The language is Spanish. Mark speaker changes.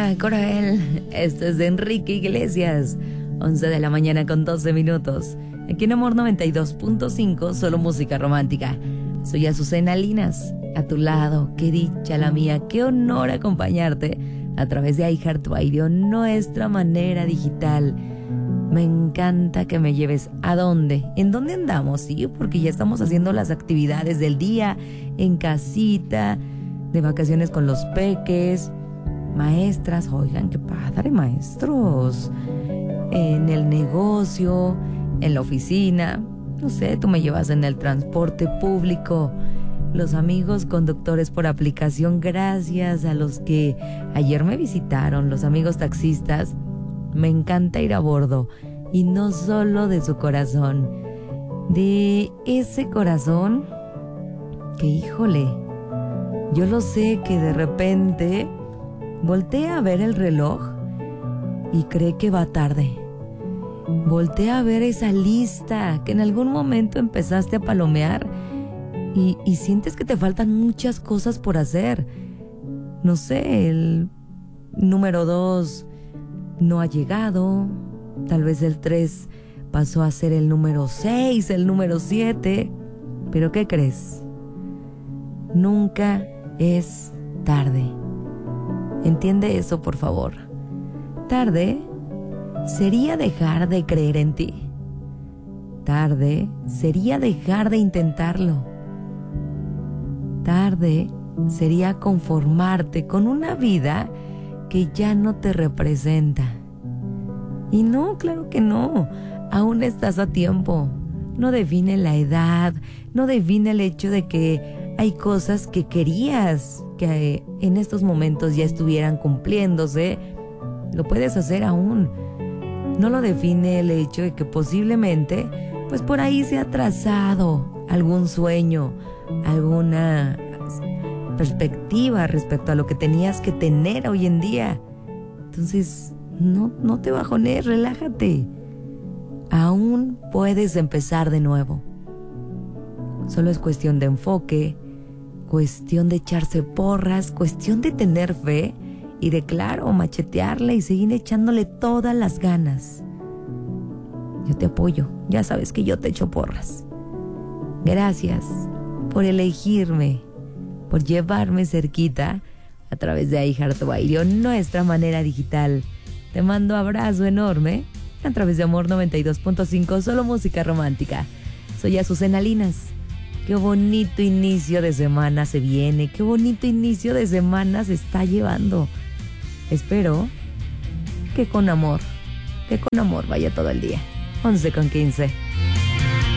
Speaker 1: Hola, Corael. Esto es de Enrique Iglesias. 11 de la mañana con 12 minutos. Aquí en Amor 92.5, solo música romántica. Soy Azucena Linas. A tu lado, qué dicha la mía. Qué honor acompañarte a través de iHeartRadio, nuestra manera digital. Me encanta que me lleves. ¿A dónde? ¿En dónde andamos? Sí, porque ya estamos haciendo las actividades del día, en casita, de vacaciones con los peques, maestras. Oigan, qué padre, maestros. En el negocio, en la oficina. No sé, tú me llevas en el transporte público. Los amigos conductores por aplicación, gracias a los que ayer me visitaron, los amigos taxistas. Me encanta ir a bordo, y no solo de su corazón, de ese corazón que, híjole, yo lo sé, que de repente voltea a ver el reloj y cree que va tarde. Voltea a ver esa lista que en algún momento empezaste a palomear y sientes que te faltan muchas cosas por hacer. No sé, el número 2 no ha llegado, tal vez el 3 pasó a ser el número 6, el número 7, pero ¿qué crees? Nunca es tarde. Entiende eso, por favor. Tarde sería dejar de creer en ti. Tarde sería dejar de intentarlo. Tarde sería conformarte con una vida que ya no te representa. Y no, claro que no. Aún estás a tiempo. No define la edad, no define el hecho de que hay cosas que querías que en estos momentos ya estuvieran cumpliéndose. Lo puedes hacer aún. No lo define el hecho de que posiblemente, pues por ahí se ha trazado algún sueño, alguna perspectiva respecto a lo que tenías que tener hoy en día. Entonces, no te bajones, relájate. Aún puedes empezar de nuevo. Solo es cuestión de enfoque, cuestión de echarse porras, cuestión de tener fe y de, claro, machetearle y seguir echándole todas las ganas. Yo te apoyo, ya sabes que yo te echo porras. Gracias por elegirme, por llevarme cerquita a través de iHeartRadio, nuestra manera digital. Te mando abrazo enorme a través de Amor 92.5, solo música romántica. Soy Azucena Linas. Qué bonito inicio de semana se viene, qué bonito inicio de semana se está llevando. Espero que con amor vaya todo el día. 11:15.